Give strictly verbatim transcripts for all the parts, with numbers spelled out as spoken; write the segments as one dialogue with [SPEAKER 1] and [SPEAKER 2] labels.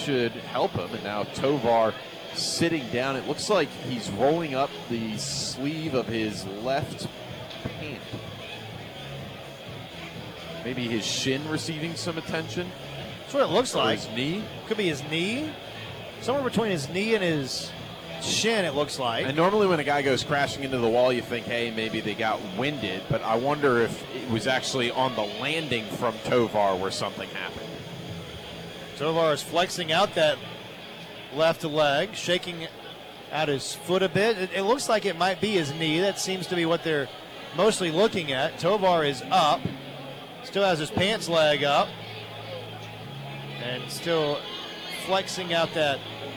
[SPEAKER 1] should help him. And now Tovar sitting down. It looks like he's rolling up the sleeve of his left pant. Maybe his shin receiving some attention.
[SPEAKER 2] That's what it looks
[SPEAKER 1] or
[SPEAKER 2] like.
[SPEAKER 1] His knee.
[SPEAKER 2] Could be his knee. Somewhere between his knee and his shin, it looks like.
[SPEAKER 1] And normally when a guy goes crashing into the wall, you think, hey, maybe they got winded. But I wonder if it was actually on the landing from Tovar where something happened.
[SPEAKER 2] Tovar is flexing out that left leg, shaking out his foot a bit. It, it looks like it might be his knee. That seems to be what they're mostly looking at. Tovar is up. Still has his pants leg up. And still flexing out that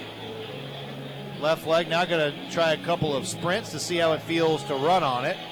[SPEAKER 2] left leg. Now going to try a couple of sprints to see how it feels to run on it.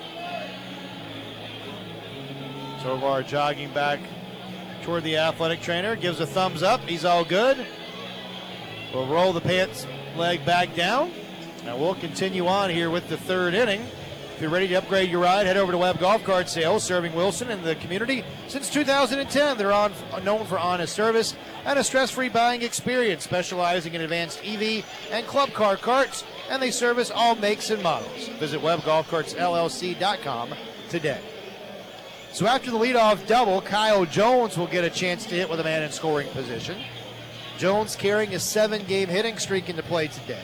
[SPEAKER 2] Tovar jogging back toward the athletic trainer. Gives a thumbs up. He's all good. We'll roll the pants leg back down. And we'll continue on here with the third inning. If you're ready to upgrade your ride, head over to Webb Golf Cart Sales, serving Wilson and the community since two thousand ten. They're on, known for honest service and a stress-free buying experience, specializing in advanced E V and club car carts, and they service all makes and models. Visit Webb Golf Carts L L C dot com today. So after the leadoff double, Kyle Jones will get a chance to hit with a man in scoring position. Jones carrying a seven-game hitting streak into play today.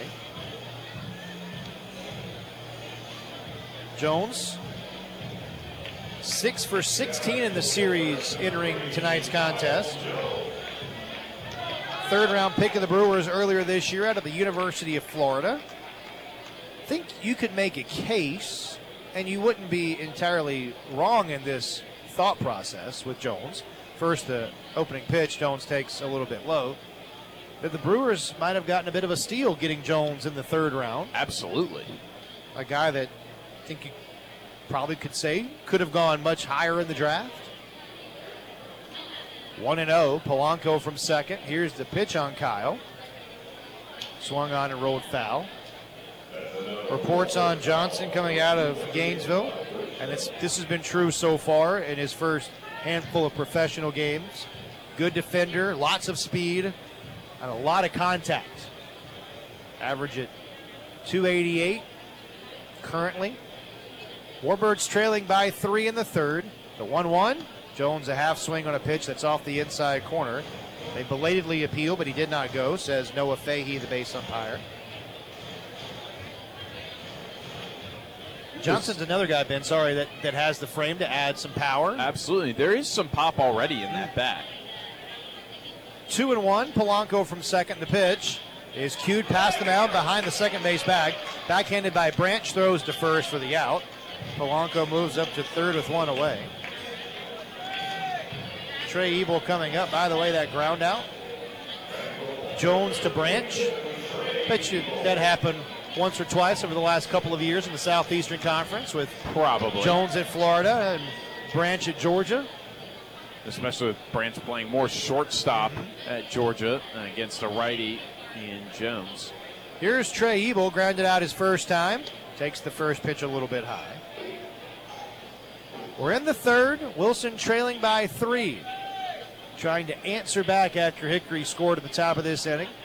[SPEAKER 2] Jones, six for sixteen in the series entering tonight's contest. Third round pick of the Brewers earlier this year out of the University of Florida. I think you could make a case, and you wouldn't be entirely wrong in this thought process with Jones. First, the opening pitch, Jones takes a little bit low. That the Brewers might have gotten a bit of a steal getting Jones in the third round.
[SPEAKER 1] Absolutely.
[SPEAKER 2] A guy that I think you probably could say could have gone much higher in the draft. one and oh, Polanco from second. Here's the pitch on Kyle. Swung on and rolled foul. Reports on Johnson coming out of Gainesville, and it's, this has been true so far in his first handful of professional games. Good defender, lots of speed, and a lot of contact. Average at two eighty-eight currently. Warbirds trailing by three in the third. The one one. Jones a half swing on a pitch that's off the inside corner. They belatedly appeal, but he did not go, says Noah Fahey, the base umpire. Johnson's another guy, Ben, sorry, that, that has the frame to add some power.
[SPEAKER 1] Absolutely. There is some pop already in that bat.
[SPEAKER 2] Two and one. Polanco from second. The pitch is cued past the mound behind the second base bag. Backhanded by Branch, throws to first for the out. Polanco moves up to third with one away. Trey Ebel coming up. By the way, that ground out. Jones to Branch. Bet you that happened once or twice over the last couple of years in the Southeastern Conference with
[SPEAKER 1] probably
[SPEAKER 2] Jones at Florida and Branch at Georgia.
[SPEAKER 1] Especially with Branch playing more shortstop at Georgia against a righty in Jones.
[SPEAKER 2] Here's Trey Ebel, grounded out his first time. Takes the first pitch a little bit high. We're in the third. Wilson trailing by three. Trying to answer back after Hickory scored at the top of this inning.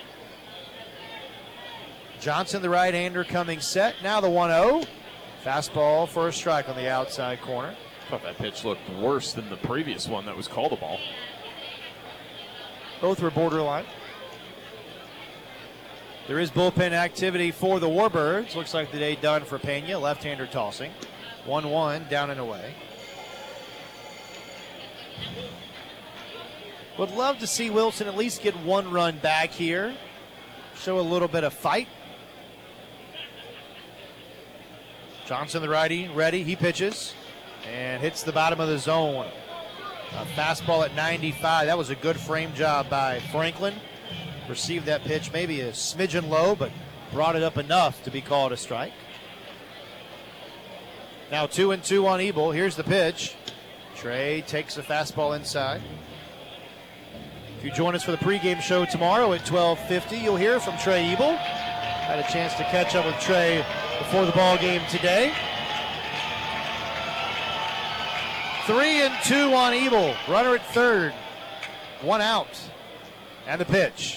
[SPEAKER 2] Johnson, the right-hander, coming set. Now the one oh. Fastball for a strike on the outside corner.
[SPEAKER 1] I thought that pitch looked worse than the previous one that was called a ball.
[SPEAKER 2] Both were borderline. There is bullpen activity for the Warbirds. Looks like the day done for Pena. Left-hander tossing. one one, down and away. Would love to see Wilson at least get one run back here. Show a little bit of fight. Johnson, the righty, ready. He pitches and hits the bottom of the zone. A fastball at ninety-five. That was a good frame job by Franklin. Received that pitch maybe a smidgen low, but brought it up enough to be called a strike. Now two and two on Ebel. Here's the pitch. Trey takes a fastball inside. If you join us for the pregame show tomorrow at twelve fifty, you'll hear from Trey Ebel. Had a chance to catch up with Trey before the ball game today. Three and two on Ebel. Runner at third. One out. And the pitch.